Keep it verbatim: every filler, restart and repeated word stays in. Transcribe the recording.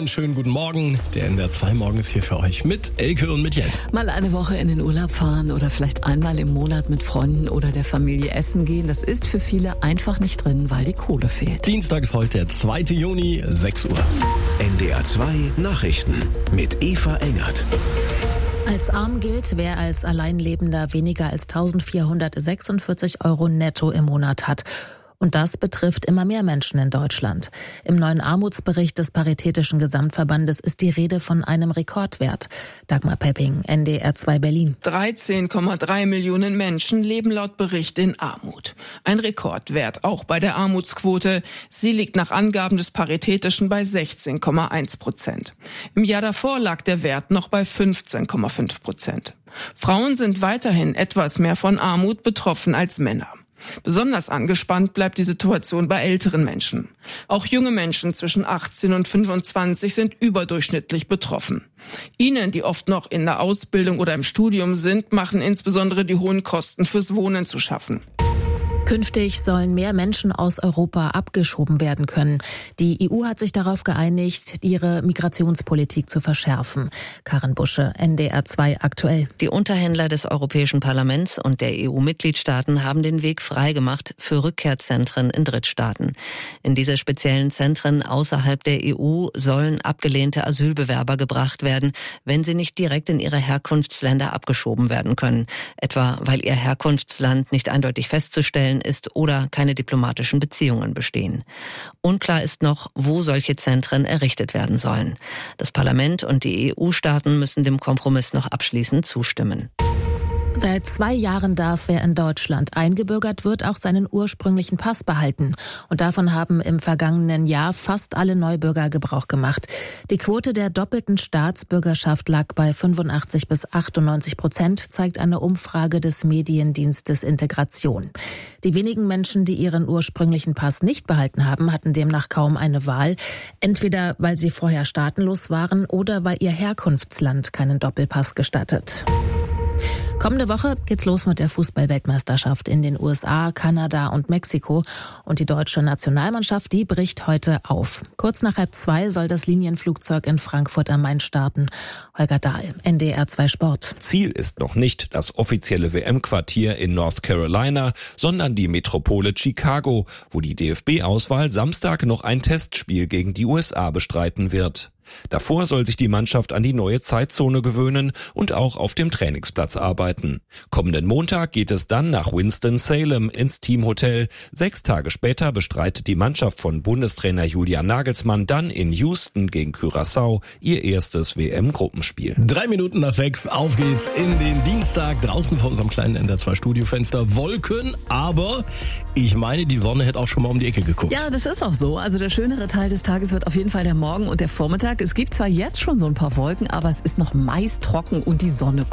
schönen guten Morgen. Der N D R zwei Morgen ist hier für euch mit Elke und mit Jens. Mal eine Woche in den Urlaub fahren oder vielleicht einmal im Monat mit Freunden oder der Familie essen gehen, das ist für viele einfach nicht drin, weil die Kohle fehlt. Dienstag ist heute der zweite Juni, sechs Uhr. N D R zwei Nachrichten mit Eva Engert. Als arm gilt, wer als Alleinlebender weniger als eintausendvierhundertsechsundvierzig Euro netto im Monat hat. Und das betrifft immer mehr Menschen in Deutschland. Im neuen Armutsbericht des Paritätischen Gesamtverbandes ist die Rede von einem Rekordwert. Dagmar Pepping, N D R zwei Berlin. dreizehn Komma drei Millionen Menschen leben laut Bericht in Armut. Ein Rekordwert auch bei der Armutsquote. Sie liegt nach Angaben des Paritätischen bei sechzehn Komma eins Prozent. Im Jahr davor lag der Wert noch bei fünfzehn Komma fünf Prozent. Frauen sind weiterhin etwas mehr von Armut betroffen als Männer. Besonders angespannt bleibt die Situation bei älteren Menschen. Auch junge Menschen zwischen achtzehn und fünfundzwanzig sind überdurchschnittlich betroffen. Ihnen, die oft noch in der Ausbildung oder im Studium sind, machen insbesondere die hohen Kosten fürs Wohnen zu schaffen. Künftig sollen mehr Menschen aus Europa abgeschoben werden können. Die E U hat sich darauf geeinigt, ihre Migrationspolitik zu verschärfen. Karin Busche, N D R zwei aktuell. Die Unterhändler des Europäischen Parlaments und der E U-Mitgliedstaaten haben den Weg freigemacht für Rückkehrzentren in Drittstaaten. In diese speziellen Zentren außerhalb der E U sollen abgelehnte Asylbewerber gebracht werden, wenn sie nicht direkt in ihre Herkunftsländer abgeschoben werden können. Etwa, weil ihr Herkunftsland nicht eindeutig festzustellen ist oder keine diplomatischen Beziehungen bestehen. Unklar ist noch, wo solche Zentren errichtet werden sollen. Das Parlament und die E U-Staaten müssen dem Kompromiss noch abschließend zustimmen. Seit zwei Jahren darf, wer in Deutschland eingebürgert wird, auch seinen ursprünglichen Pass behalten. Und davon haben im vergangenen Jahr fast alle Neubürger Gebrauch gemacht. Die Quote der doppelten Staatsbürgerschaft lag bei fünfundachtzig bis achtundneunzig Prozent, zeigt eine Umfrage des Mediendienstes Integration. Die wenigen Menschen, die ihren ursprünglichen Pass nicht behalten haben, hatten demnach kaum eine Wahl. Entweder weil sie vorher staatenlos waren oder weil ihr Herkunftsland keinen Doppelpass gestattet. Kommende Woche geht's los mit der Fußball-Weltmeisterschaft in den U S A, Kanada und Mexiko. Und die deutsche Nationalmannschaft, die bricht heute auf. Kurz nach halb zwei soll das Linienflugzeug in Frankfurt am Main starten. Holger Dahl, N D R zwei Sport. Ziel ist noch nicht das offizielle W M-Quartier in North Carolina, sondern die Metropole Chicago, wo die D F B-Auswahl Samstag noch ein Testspiel gegen die U S A bestreiten wird. Davor soll sich die Mannschaft an die neue Zeitzone gewöhnen und auch auf dem Trainingsplatz arbeiten. Kommenden Montag geht es dann nach Winston-Salem ins Teamhotel. Sechs Tage später bestreitet die Mannschaft von Bundestrainer Julian Nagelsmann dann in Houston gegen Curaçao ihr erstes W M-Gruppenspiel. Drei Minuten nach sechs, auf geht's in den Dienstag. Draußen vor unserem kleinen N D R zwei Studiofenster Wolken, aber ich meine, die Sonne hätte auch schon mal um die Ecke geguckt. Ja, das ist auch so. Also der schönere Teil des Tages wird auf jeden Fall der Morgen und der Vormittag. Es gibt zwar jetzt schon so ein paar Wolken, aber es ist noch meist trocken und die Sonne